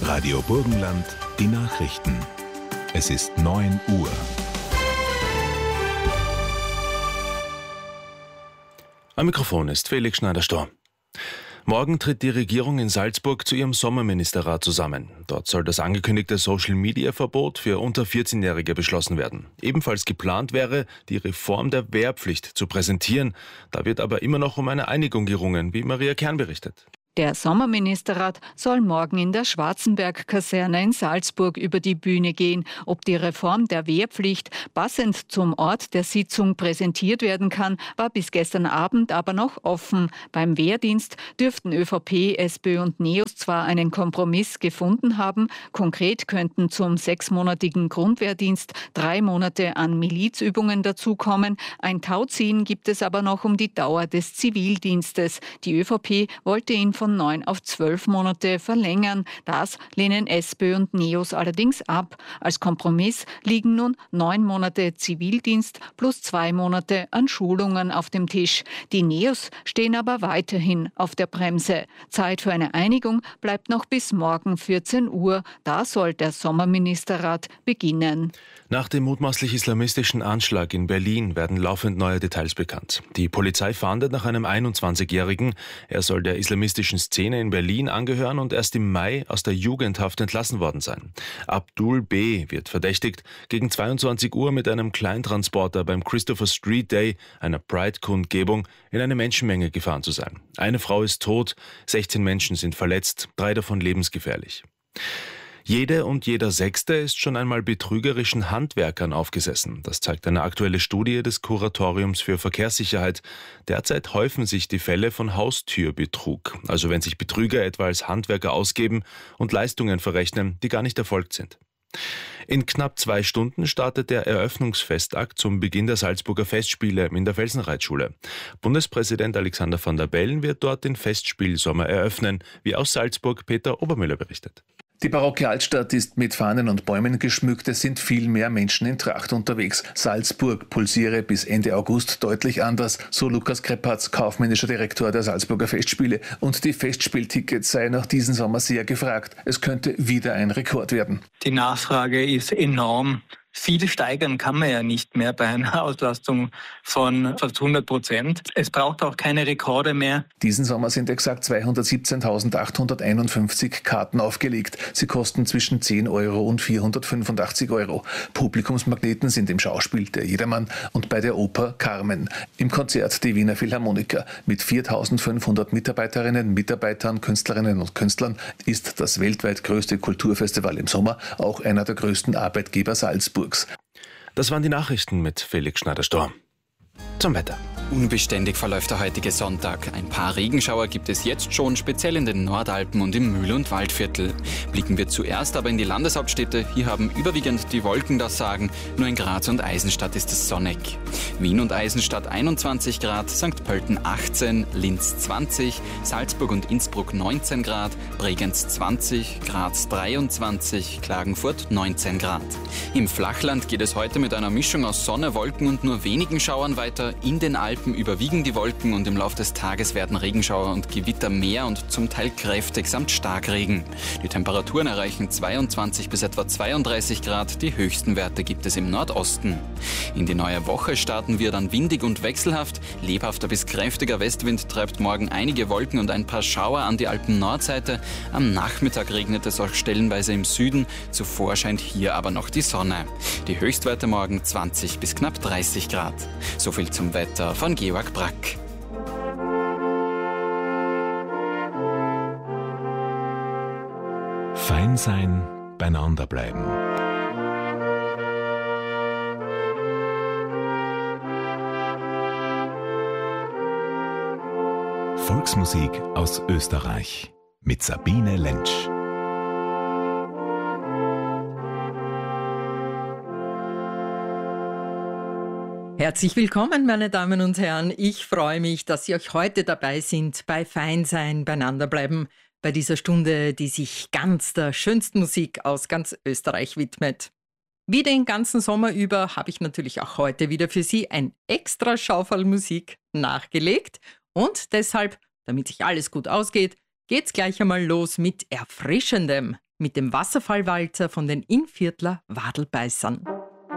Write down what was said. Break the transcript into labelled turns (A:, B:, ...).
A: Radio Burgenland, die Nachrichten. Es ist 9 Uhr.
B: Am Mikrofon ist Felix Schneider-Storr. Morgen tritt die Regierung in Salzburg zu ihrem Sommerministerrat zusammen. Dort soll das angekündigte Social-Media-Verbot für unter 14-Jährige beschlossen werden. Ebenfalls geplant wäre, die Reform der Wehrpflicht zu präsentieren. Da wird aber immer noch um eine Einigung gerungen, wie Maria Kern berichtet.
C: Der Sommerministerrat soll morgen in der Schwarzenberg-Kaserne in Salzburg über die Bühne gehen. Ob die Reform der Wehrpflicht passend zum Ort der Sitzung präsentiert werden kann, war bis gestern Abend aber noch offen. Beim Wehrdienst dürften ÖVP, SPÖ und NEOS zwar einen Kompromiss gefunden haben. Konkret könnten zum 6-monatigen Grundwehrdienst 3 Monate an Milizübungen dazukommen. Ein Tauziehen gibt es aber noch um die Dauer des Zivildienstes. Die ÖVP wollte ihn von 9 auf 12 Monate verlängern. Das lehnen SPÖ und NEOS allerdings ab. Als Kompromiss liegen nun 9 Monate Zivildienst plus 2 Monate an Schulungen auf dem Tisch. Die NEOS stehen aber weiterhin auf der Bremse. Zeit für eine Einigung bleibt noch bis morgen 14 Uhr. Da soll der Sommerministerrat beginnen.
B: Nach dem mutmaßlich islamistischen Anschlag in Berlin werden laufend neue Details bekannt. Die Polizei fahndet nach einem 21-Jährigen. Er soll der islamistischen Szene in Berlin angehören und erst im Mai aus der Jugendhaft entlassen worden sein. Abdul B. wird verdächtigt, gegen 22 Uhr mit einem Kleintransporter beim Christopher Street Day, einer Pride-Kundgebung, in eine Menschenmenge gefahren zu sein. Eine Frau ist tot, 16 Menschen sind verletzt, 3 davon lebensgefährlich. Jede und jeder Sechste ist schon einmal betrügerischen Handwerkern aufgesessen. Das zeigt eine aktuelle Studie des Kuratoriums für Verkehrssicherheit. Derzeit häufen sich die Fälle von Haustürbetrug, also wenn sich Betrüger etwa als Handwerker ausgeben und Leistungen verrechnen, die gar nicht erfolgt sind. In knapp 2 Stunden startet der Eröffnungsfestakt zum Beginn der Salzburger Festspiele in der Felsenreitschule. Bundespräsident Alexander Van der Bellen wird dort den Festspielsommer eröffnen, wie aus Salzburg Peter Obermüller berichtet.
D: Die barocke Altstadt ist mit Fahnen und Bäumen geschmückt. Es sind viel mehr Menschen in Tracht unterwegs. Salzburg pulsiere bis Ende August deutlich anders, so Lukas Krepatz, kaufmännischer Direktor der Salzburger Festspiele. Und die Festspieltickets seien auch diesen Sommer sehr gefragt. Es könnte wieder ein Rekord werden.
E: Die Nachfrage ist enorm. Viel steigern kann man ja nicht mehr bei einer Auslastung von fast 100%. Es braucht auch keine Rekorde mehr.
D: Diesen Sommer sind exakt 217.851 Karten aufgelegt. Sie kosten zwischen 10 Euro und 485 Euro. Publikumsmagneten sind im Schauspiel der Jedermann und bei der Oper Carmen. Im Konzert die Wiener Philharmoniker. Mit 4.500 Mitarbeiterinnen, Mitarbeitern, Künstlerinnen und Künstlern ist das weltweit größte Kulturfestival im Sommer auch einer der größten Arbeitgeber Salzburg.
B: Das waren die Nachrichten mit Felix Schneider-Storr. Zum Wetter.
F: Unbeständig verläuft der heutige Sonntag. Ein paar Regenschauer gibt es jetzt schon, speziell in den Nordalpen und im Mühl- und Waldviertel. Blicken wir zuerst aber in die Landeshauptstädte. Hier haben überwiegend die Wolken das Sagen. Nur in Graz und Eisenstadt ist es sonnig. Wien und Eisenstadt 21 Grad, St. Pölten 18, Linz 20, Salzburg und Innsbruck 19 Grad, Bregenz 20, Graz 23, Klagenfurt 19 Grad. Im Flachland geht es heute mit einer Mischung aus Sonne, Wolken und nur wenigen Schauern weiter. In den Alpen überwiegen die Wolken und im Laufe des Tages werden Regenschauer und Gewitter mehr und zum Teil kräftig samt Starkregen. Die Temperaturen erreichen 22 bis etwa 32 Grad, die höchsten Werte gibt es im Nordosten. In die neue Woche starten wir dann windig und wechselhaft. Lebhafter bis kräftiger Westwind treibt morgen einige Wolken und ein paar Schauer an die Alpen-Nordseite. Am Nachmittag regnet es auch stellenweise im Süden, zuvor scheint hier aber noch die Sonne. Die Höchstwerte morgen 20 bis knapp 30 Grad. So viel zum Wetter von Georg Brack.
A: Fein sein, beieinander bleiben. Volksmusik aus Österreich mit Sabine Lentsch.
G: Herzlich willkommen, meine Damen und Herren. Ich freue mich, dass Sie euch heute dabei sind bei Feinsein, beieinander bleiben, bei dieser Stunde, die sich ganz der schönsten Musik aus ganz Österreich widmet. Wie den ganzen Sommer über habe ich natürlich auch heute wieder für Sie ein extra Schauferl Musik nachgelegt und deshalb, damit sich alles gut ausgeht, geht's gleich einmal los mit Erfrischendem. mit dem Wasserfallwalzer von den Innviertler Wadelbeißern.